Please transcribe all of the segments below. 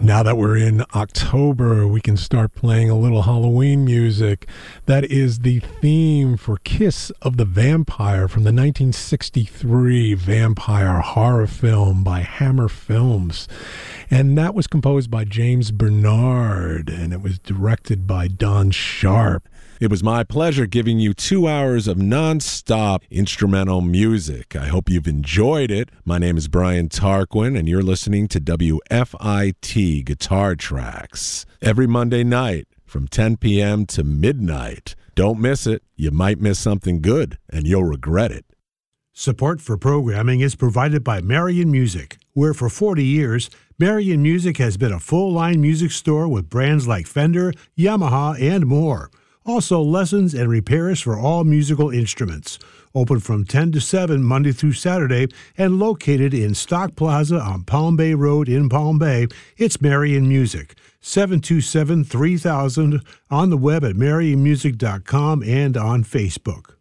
Now that we're in October, we can start playing a little Halloween music. That is the theme for Kiss of the Vampire from the 1963 vampire horror film by Hammer Films. And that was composed by James Bernard, and it was directed by Don Sharp. It was my pleasure giving you 2 hours of non-stop instrumental music. I hope you've enjoyed it. My name is Brian Tarquin, and you're listening to WFIT Guitar Tracks. Every Monday night from 10 p.m. to midnight. Don't miss it. You might miss something good, and you'll regret it. Support for programming is provided by Marion Music, where for 40 years, Marion Music has been a full-line music store with brands like Fender, Yamaha, and more. Also, lessons and repairs for all musical instruments. Open from 10 to 7 Monday through Saturday and located in Stock Plaza on Palm Bay Road in Palm Bay. It's Marion Music, 727-3000, on the web at marionmusic.com and on Facebook.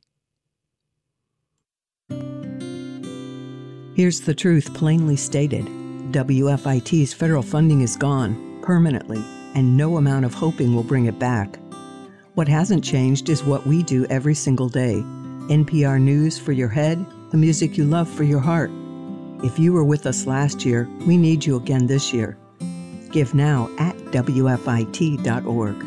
Here's the truth plainly stated. WFIT's federal funding is gone, permanently, and no amount of hoping will bring it back. What hasn't changed is what we do every single day. NPR News for your head, the music you love for your heart. If you were with us last year, we need you again this year. Give now at WFIT.org.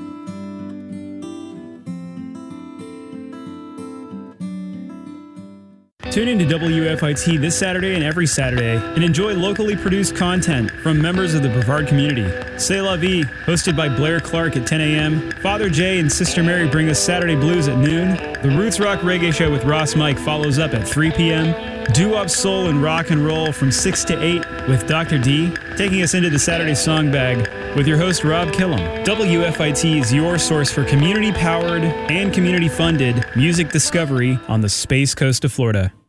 Tune in to WFIT this Saturday and every Saturday and enjoy locally produced content from members of the Brevard community. C'est la vie, hosted by Blair Clark at 10 a.m. Father Jay and Sister Mary bring us Saturday Blues at noon. The Roots Rock Reggae Show with Ross Mike follows up at 3 p.m. Doo-wop soul and rock and roll from 6 to 8 with Dr. D, taking us into the Saturday Song Bag with your host Rob Killam. WFIT is your source for community-powered and community-funded music discovery on the Space Coast of Florida.